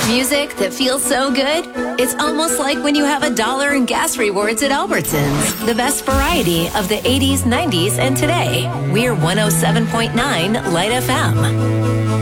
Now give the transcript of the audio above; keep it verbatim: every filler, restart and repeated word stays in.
Music that feels so good, it's almost like when you have a dollar in gas rewards at Albertsons. The best variety of the eighties, nineties, and today. We're one oh seven point nine Light F M.